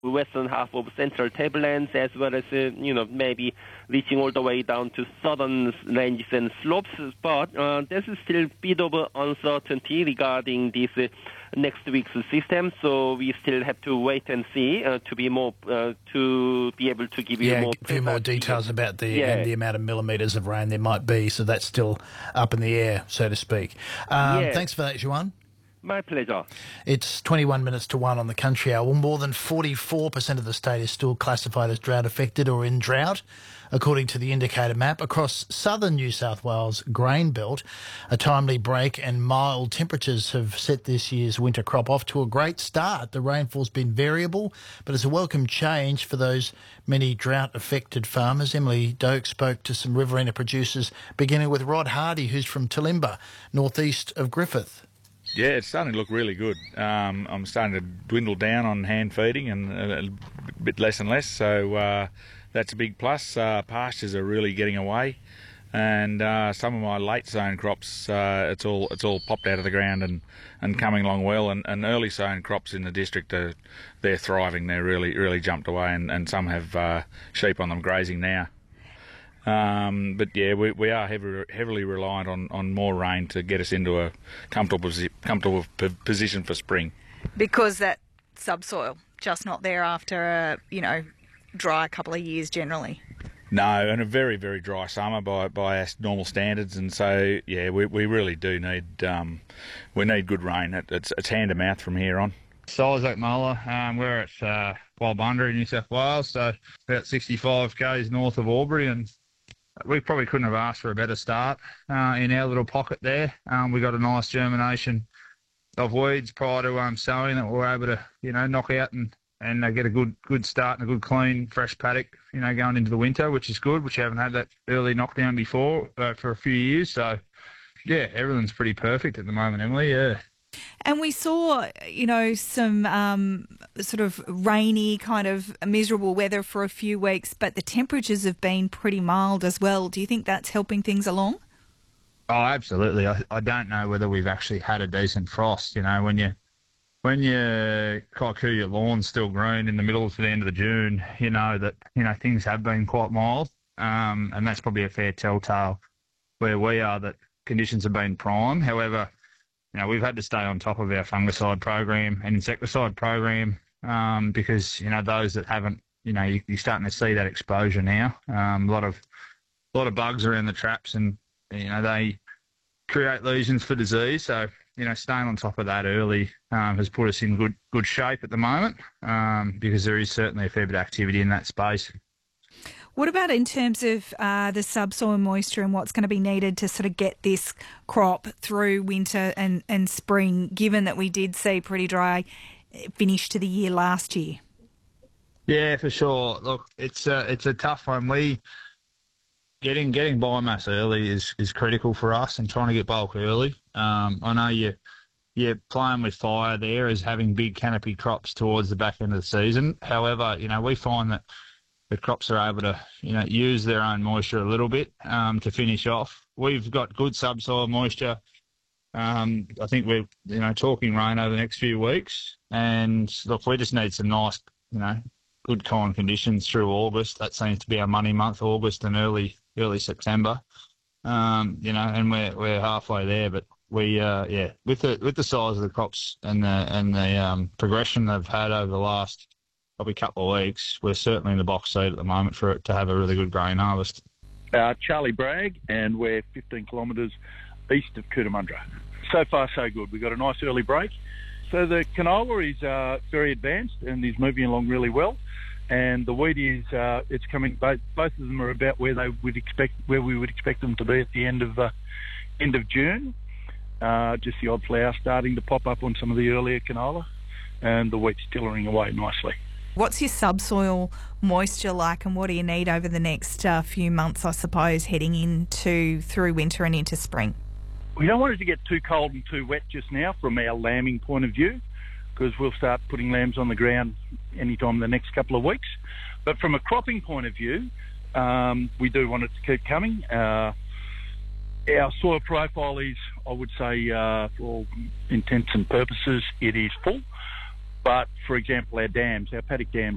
western half of central tablelands, as well as, maybe reaching all the way down to southern ranges and slopes. But there's still a bit of uncertainty regarding this next week's system, so we still have to wait and see to be able to give you more. A few more details about the amount of millimetres of rain there might be, so that's still up in the air, so to speak. Thanks for that, Juan. My pleasure. It's 21 minutes to 1 on the Country Hour. Well, more than 44% of the state is still classified as drought-affected or in drought, according to the indicator map. Across southern New South Wales grain belt, a timely break and mild temperatures have set this year's winter crop off to a great start. The rainfall's been variable, but it's a welcome change for those many drought-affected farmers. Emily Doak spoke to some Riverina producers, beginning with Rod Hardy, who's from Talimba, northeast of Griffith. Yeah, it's starting to look really good. I'm starting to dwindle down on hand feeding and a bit less and less, so that's a big plus. Pastures are really getting away, and some of my late sown crops, it's all popped out of the ground and coming along well. And early sown crops in the district they're thriving. They're really jumped away, and some have sheep on them grazing now. But yeah, we are heavily reliant on more rain to get us into a comfortable position for spring. Because that subsoil just not there after a dry couple of years generally. No, and a very very summer by our normal standards, and so yeah, we really do need good rain. It's hand to mouth from here on. Isaac Muller, we're at Walbundra, New South Wales, so about 65 k's north of Albury, and we probably couldn't have asked for a better start in our little pocket there. We got a nice germination of weeds prior to sowing that we were able to, knock out and get a good start and a good clean fresh paddock, going into the winter, which is good, which you haven't had that early knockdown before for a few years. So, yeah, everything's pretty perfect at the moment, Emily, yeah. And we saw, some sort of rainy, kind of miserable weather for a few weeks, but the temperatures have been pretty mild as well. Do you think that's helping things along? Oh, absolutely. I don't know whether we've actually had a decent frost. When your Kaikuya lawn's still green in the middle to the end of June, things have been quite mild, and that's probably a fair telltale where we are that conditions have been prime. However, we've had to stay on top of our fungicide program and insecticide program because, those that haven't, you're starting to see that exposure now. A lot of bugs around the traps, and, they create lesions for disease. So, staying on top of that early has put us in good shape at the moment because there is certainly a fair bit of activity in that space. What about in terms of the subsoil moisture and what's going to be needed to sort of get this crop through winter and spring, given that we did see pretty dry finish to the year last year? Yeah, for sure. Look, it's a tough one. Getting biomass early is critical for us, and trying to get bulk early. I know you're playing with fire there as having big canopy crops towards the back end of the season. However, we find that the crops are able to, use their own moisture a little bit to finish off. We've got good subsoil moisture. I think we're, talking rain over the next few weeks. And look, we just need some nice, good kind conditions through August. That seems to be our money month, August and early September. And we're halfway there. But we, with the size of the crops and the progression they've had over the last probably couple of weeks, we're certainly in the box seat at the moment for it to have a really good grain harvest. Charlie Bragg, and we're 15 kilometres east of Cootamundra. So far, so good. We've got a nice early break. So the canola is very advanced and is moving along really well. And the wheat is it's coming. Both of them are about where we would expect them to be at the end of June. Just the odd flower starting to pop up on some of the earlier canola, and the wheat's tillering away nicely. What's your subsoil moisture like, and what do you need over the next few months, I suppose, heading through winter and into spring? We don't want it to get too cold and too wet just now from our lambing point of view, because we'll start putting lambs on the ground anytime in the next couple of weeks. But from a cropping point of view, we do want it to keep coming. Our soil profile is, I would say, for all intents and purposes, it is full. But, for example, our paddock dams